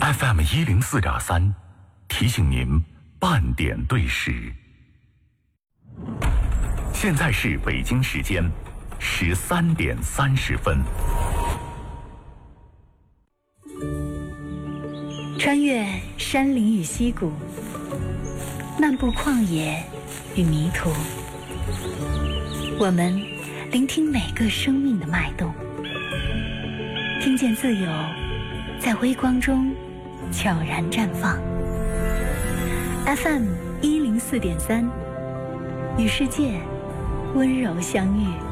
FM104.3，提醒您半点对时。现在是北京时间13点30分。 穿越山林与溪谷，漫步旷野与迷途，我们聆听每个生命的脉动，听见自由在微光中悄然绽放。FM104.3，与世界温柔相遇。